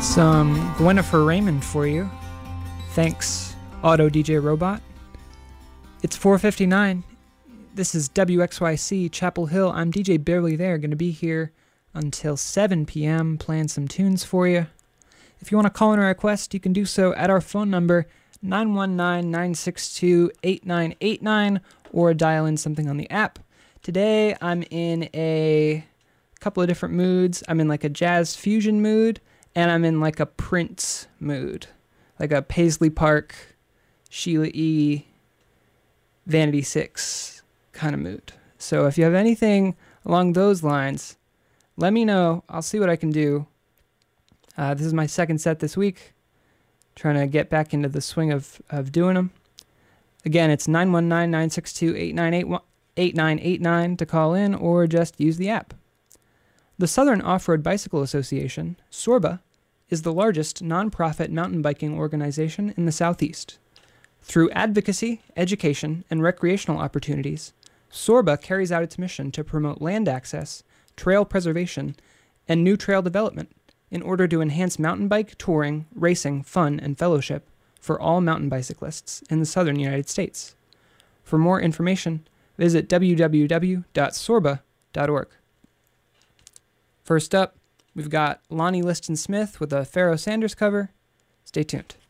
Some Gwennifer Raymond for you. Thanks, Auto DJ Robot. It's 4:59. This is WXYC Chapel Hill. I'm DJ Barely There, going to be here until 7 p.m. playing some tunes for you. If you want to call in a request, you can do so at our phone number 919-962-8989 or dial in something on the app. Today I'm in a couple of different moods. I'm in like a jazz fusion mood, and I'm in like a Prince mood, like a Paisley Park, Sheila E., Vanity 6 kind of mood. So if you have anything along those lines, let me know. I'll see what I can do. This is my second set this week, trying to get back into the swing of doing them. Again, it's 919-962-8989 to call in, or just use the app. The Southern Off-Road Bicycle Association, SORBA, is the largest nonprofit mountain biking organization in the Southeast. Through advocacy, education, and recreational opportunities, SORBA carries out its mission to promote land access, trail preservation, and new trail development in order to enhance mountain bike, touring, racing, fun, and fellowship for all mountain bicyclists in the southern United States. For more information, visit www.sorba.org. First up, we've got Lonnie Liston Smith with a Pharoah Sanders cover. Stay tuned.